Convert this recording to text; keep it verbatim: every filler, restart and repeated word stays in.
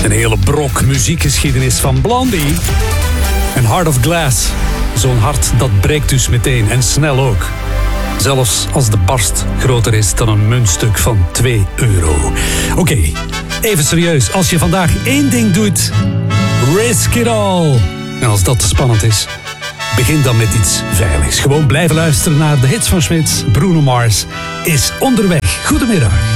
Een hele brok muziekgeschiedenis van Blondie. En Heart of Glass. Zo'n hart dat breekt dus meteen en snel ook. Zelfs als de barst groter is dan een muntstuk van twee euro. Oké, okay, even serieus. Als je vandaag één ding doet, risk it all. En als dat te spannend is, begin dan met iets veiligs. Gewoon blijven luisteren naar de hits van Smits. Bruno Mars is onderweg. Goedemiddag.